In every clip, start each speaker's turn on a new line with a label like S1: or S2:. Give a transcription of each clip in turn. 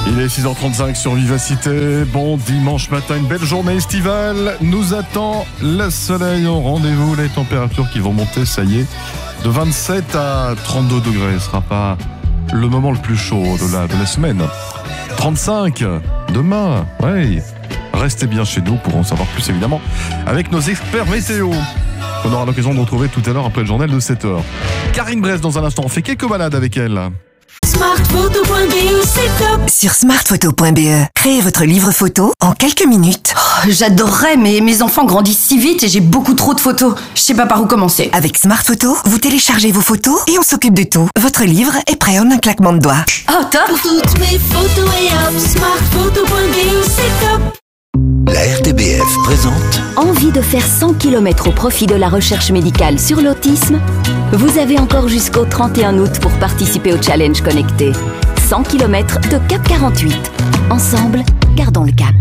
S1: Il est 6h35 sur Vivacité. Bon dimanche matin, une belle journée estivale nous attend. Le soleil au rendez-vous, les températures qui vont monter, ça y est, de 27 à 32 degrés. Ce ne sera pas le moment le plus chaud de la semaine. 35 demain, ouais. Restez bien chez nous pour en savoir plus évidemment avec nos experts météo. On aura l'occasion de retrouver tout à l'heure après le journal de 7h. Karine Brest dans un instant, on fait quelques balades avec elle.
S2: Smartphoto.be, c'est top.
S3: Sur smartphoto.be, créez votre livre photo en quelques minutes.
S4: Oh, j'adorerais, mais mes enfants grandissent si vite et j'ai beaucoup trop de photos. Je sais pas par où commencer.
S3: Avec Smartphoto, vous téléchargez vos photos et on s'occupe de tout. Votre livre est prêt en un claquement de doigts.
S4: Oh, top.
S2: Pour toutes mes photos et hop, Smartphoto.be, c'est top.
S5: La RTBF présente
S6: Envie de faire 100 km au profit de la recherche médicale sur l'autisme? Vous avez encore jusqu'au 31 août pour participer au challenge connecté. 100 km de Cap 48. Ensemble, gardons le cap.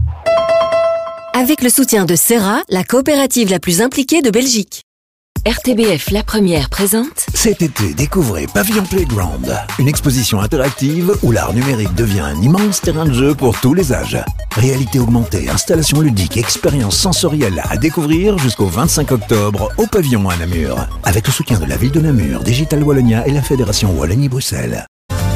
S7: Avec le soutien de Serra, la coopérative la plus impliquée de Belgique. RTBF La Première présente.
S5: cet été, découvrez Pavillon Playground, une exposition interactive où l'art numérique devient un immense terrain de jeu pour tous les âges. Réalité augmentée, installation ludique, expérience sensorielle à découvrir jusqu'au 25 octobre au Pavillon à Namur. Avec le soutien de la ville de Namur, Digital Wallonia et la Fédération Wallonie-Bruxelles.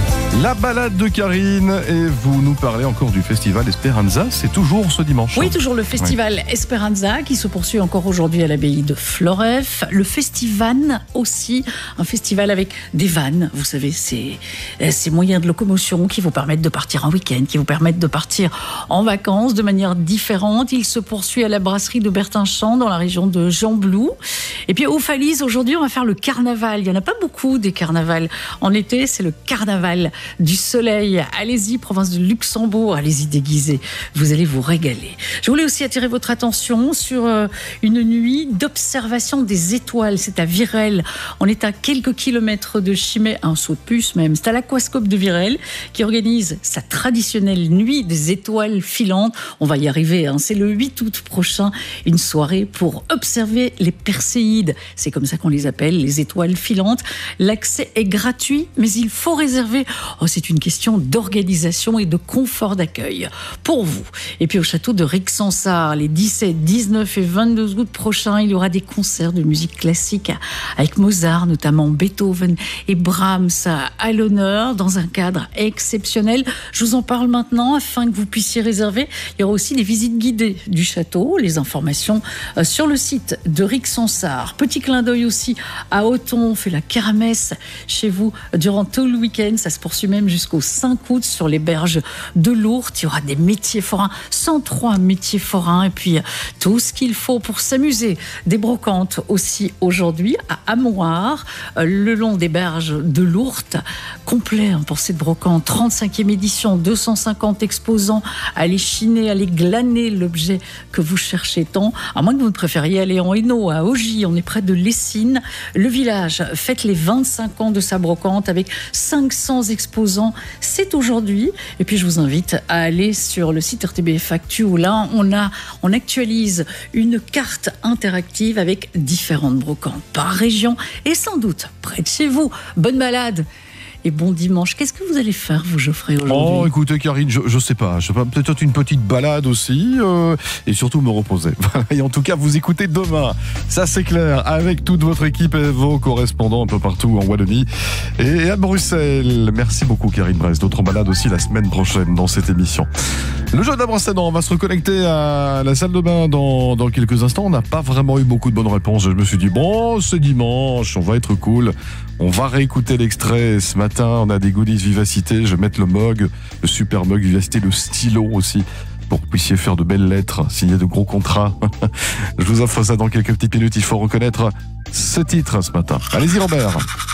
S1: La balade de Karine, et vous nous parlez encore du festival Esperanza, c'est toujours ce dimanche.
S8: Oui, toujours le festival Esperanza qui se poursuit encore aujourd'hui à l'abbaye de Floreffe. Le Festivan aussi, un festival avec des vannes, vous savez, ces moyens de locomotion qui vous permettent de partir en week-end, qui vous permettent de partir en vacances de manière différente. Il se poursuit à la brasserie de Bertinchamp dans la région de Gembloux. Et puis au Falise, aujourd'hui, on va faire le carnaval. Il n'y en a pas beaucoup des carnavals. En été, c'est le carnaval du soleil. Allez-y, province de Luxembourg, allez-y déguisé, vous allez vous régaler. Je voulais aussi attirer votre attention sur une nuit d'observation des étoiles. C'est à Virel. On est à quelques kilomètres de Chimay, un saut de puce même. C'est à l'aquascope de Virel qui organise sa traditionnelle nuit des étoiles filantes. On va y arriver, hein. C'est le 8 août prochain, une soirée pour observer les perséides. C'est comme ça qu'on les appelle, les étoiles filantes. L'accès est gratuit, mais il faut réserver. Oh, c'est une question d'organisation et de confort d'accueil pour vous. Et puis au château de Rixensart, les 17, 19 et 22 août prochains, il y aura des concerts de musique classique avec Mozart, notamment Beethoven et Brahms à l'honneur, dans un cadre exceptionnel. Je vous en parle maintenant afin que vous puissiez réserver. Il y aura aussi des visites guidées du château, les informations sur le site de Rixensart. Petit clin d'œil aussi à Othon, on fait la kermesse chez vous durant tout le week-end. Ça se poursuit même jusqu'au 5 août sur les berges de l'Ourthe. Il y aura des métiers forains, 103 métiers forains, et puis tout ce qu'il faut pour s'amuser. Des brocantes aussi aujourd'hui à Amoir, le long des berges de l'Ourthe. Complet pour cette brocante, 35e édition, 250 exposants. Allez chiner, allez glaner l'objet que vous cherchez tant. À moins que vous ne préfériez aller en Hainaut, à Augy, on est près de Lessines. Le village fête les 25 ans de sa brocante avec 500 exposants. C'est aujourd'hui. Et puis je vous invite à aller sur le site RTBF Actu où là on actualise une carte interactive avec différentes brocantes par région et sans doute près de chez vous. Bonne balade et bon dimanche. Qu'est-ce que vous allez faire, vous, Geoffrey, aujourd'hui?
S1: Oh, écoutez, Karine, je sais pas. Peut-être une petite balade aussi, et surtout me reposer. Et en tout cas, vous écoutez demain. Ça, c'est clair. Avec toute votre équipe et vos correspondants un peu partout en Wallonie et à Bruxelles. Merci beaucoup, Karine Brest. D'autres balades aussi la semaine prochaine dans cette émission. Le jeu de la brosse à dents, on va se reconnecter à la salle de bain dans quelques instants. On n'a pas vraiment eu beaucoup de bonnes réponses. Je me suis dit, bon, c'est dimanche, on va être cool. On va réécouter l'extrait ce matin. On a des goodies Vivacité. Je vais mettre le mug, le super mug Vivacité, le stylo aussi, pour que vous puissiez faire de belles lettres, signer de gros contrats. Je vous offre ça dans quelques petites minutes. Il faut reconnaître ce titre ce matin. Allez-y, Robert.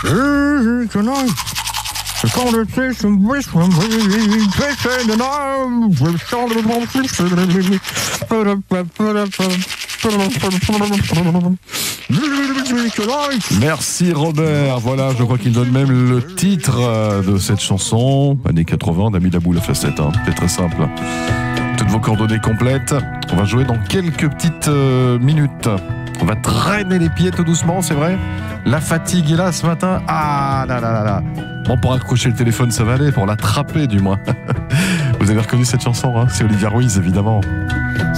S1: Merci Robert. Voilà, je crois qu'il donne même le titre de cette chanson. Années 80, d'Ami Dabou la facette. C'est très simple. Toutes vos coordonnées complètes. On va jouer dans quelques petites minutes. On va traîner les pieds tout doucement, c'est vrai. La fatigue est là ce matin. Ah là là là là. Bon, pour accrocher le téléphone, ça va aller. Pour l'attraper, du moins. Vous avez reconnu cette chanson, hein? C'est Olivia Ruiz, évidemment.